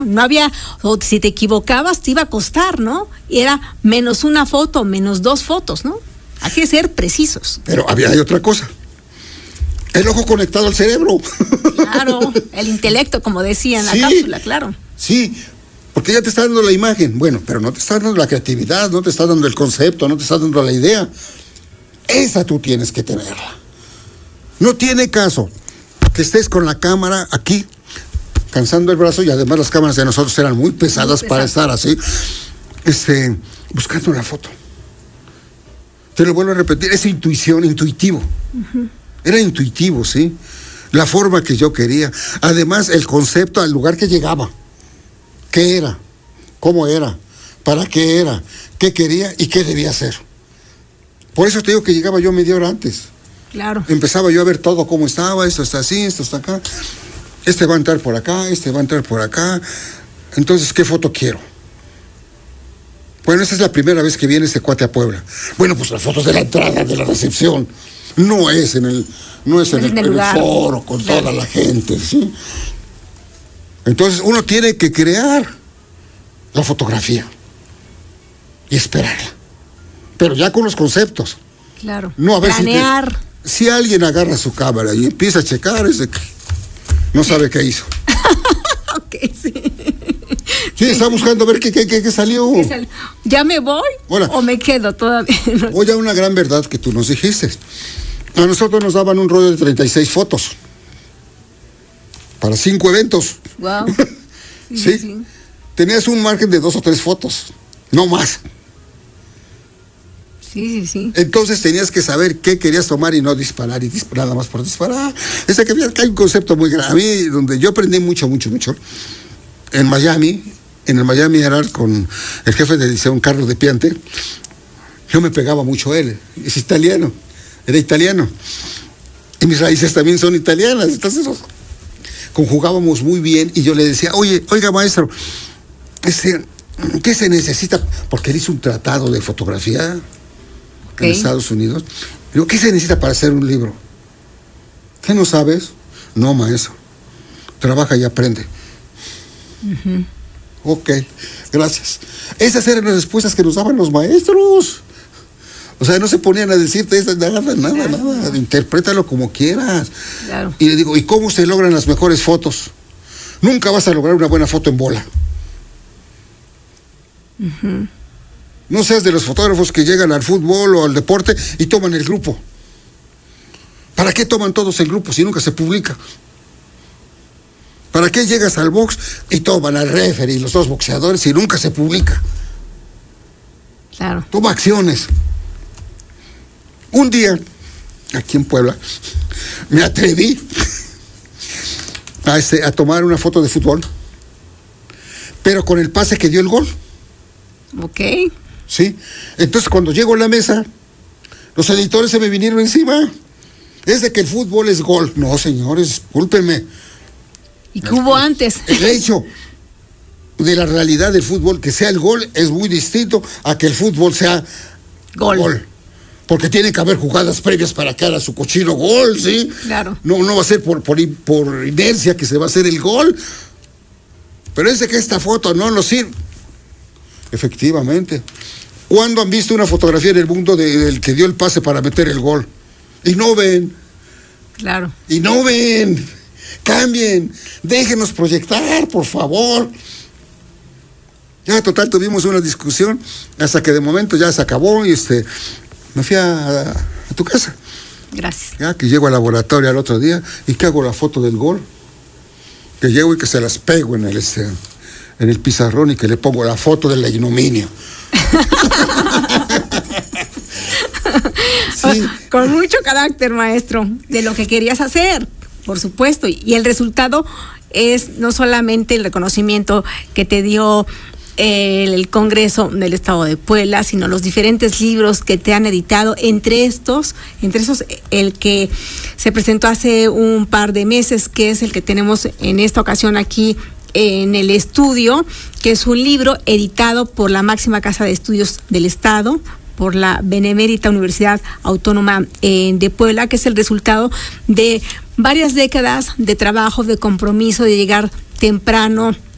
No había, o si te equivocabas te iba a costar, ¿no? Y era menos una foto, menos 2 fotos, ¿no? Hay que ser precisos. Pero hay otra cosa. El ojo conectado al cerebro. Claro, el intelecto, como decía en la cápsula, claro. Sí, porque ya te está dando la imagen. Bueno, pero no te está dando la creatividad, no te está dando el concepto, no te está dando la idea. Esa tú tienes que tenerla. No tiene caso que estés con la cámara aquí, cansando el brazo, y además las cámaras de nosotros eran muy pesadas para estar así, buscando la foto. Te lo vuelvo a repetir, es intuitivo. Uh-huh. Era intuitivo, ¿sí? La forma que yo quería. Además, el concepto, al lugar que llegaba. ¿Qué era? ¿Cómo era? ¿Para qué era? ¿Qué quería y qué debía hacer? Por eso te digo que llegaba yo media hora antes. Claro. Empezaba yo a ver todo cómo estaba, esto está así, esto está acá. Este va a entrar por acá, este va a entrar por acá. Entonces, ¿qué foto quiero? Bueno, esta es la primera vez que viene este cuate a Puebla. Bueno, pues las fotos de la entrada, de la recepción. No es en el foro con toda la gente, ¿sí? Entonces uno tiene que crear la fotografía y esperarla, pero ya con los conceptos. Claro. No a ver planear. Si alguien agarra su cámara y empieza a checar, no sabe qué hizo. Ok, sí. Sí, está buscando a ver qué salió. ¿Ya me voy? Hola. ¿O me quedo todavía? Oye, una gran verdad que tú nos dijiste. A nosotros nos daban un rollo de 36 fotos. Para 5 eventos. Wow. ¿Sí? Tenías un margen de 2 o 3 fotos. No más. Sí. Entonces tenías que saber qué querías tomar y no disparar, y nada más por disparar. Que hay un concepto muy grande. A mí, donde yo aprendí mucho. En Miami, en el Miami Herald, con el jefe de edición, Carlos de Piante, yo me pegaba mucho a él. Es italiano. Era italiano. Y mis raíces también son italianas. Entonces conjugábamos muy bien y yo le decía, oiga maestro, ¿qué se necesita? Porque él hizo un tratado de fotografía en Estados Unidos. Digo, ¿qué se necesita para hacer un libro? ¿Qué no sabes? No, maestro. Trabaja y aprende. Uh-huh. Ok, gracias. Esas eran las respuestas que nos daban los maestros. O sea, no se ponían a decirte nada. Interprétalo como quieras. Claro. Y le digo, ¿y cómo se logran las mejores fotos? Nunca vas a lograr una buena foto en bola. Uh-huh. No seas de los fotógrafos que llegan al fútbol o al deporte y toman el grupo. ¿Para qué toman todos el grupo si nunca se publica? ¿Para qué llegas al box y toman al referee y los 2 boxeadores y nunca se publica? Claro. Toma acciones. Un día, aquí en Puebla, me atreví a tomar una foto de fútbol, pero con el pase que dio el gol. Ok. Sí. Entonces, cuando llego a la mesa, los editores se me vinieron encima. Es de que el fútbol es gol. No, señores, discúlpenme. ¿Y qué hubo antes? El hecho de la realidad del fútbol, que sea el gol, es muy distinto a que el fútbol sea gol. Porque tiene que haber jugadas previas para que haga su cochino gol, ¿sí? Claro. No va a ser por inercia que se va a hacer el gol. Pero es de que esta foto no nos sirve. Efectivamente. ¿Cuándo han visto una fotografía en el mundo del que dio el pase para meter el gol? Y no ven. Claro. Y no ven. Cambien. Déjenos proyectar, por favor. Ya, total, tuvimos una discusión hasta que de momento ya se acabó y me fui a tu casa. Gracias. Ya que llego al laboratorio al otro día y que hago la foto del gol. Que llego y que se las pego en el pizarrón y que le pongo la foto de la ignominia. Sí. Con mucho carácter, maestro, de lo que querías hacer, por supuesto. Y el resultado es no solamente el reconocimiento que te dio el Congreso del Estado de Puebla, sino los diferentes libros que te han editado, entre esos el que se presentó hace un par de meses, que es el que tenemos en esta ocasión aquí en el estudio, que es un libro editado por la máxima casa de estudios del Estado, por la Benemérita Universidad Autónoma de Puebla, que es el resultado de varias décadas de trabajo, de compromiso, de llegar temprano